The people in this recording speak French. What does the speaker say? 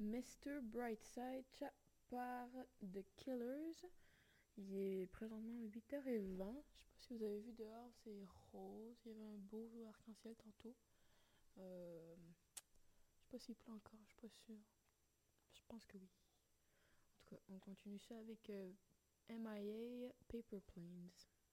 Mr. Brightside par The Killers. Il est présentement 8h20. Je sais pas si vous avez vu dehors, c'est rose. Il y avait un beau arc-en-ciel tantôt. Je sais pas s'il pleut encore, je suis pas sûre. Je pense que oui. En tout cas, on continue ça avec MIA Paper Planes.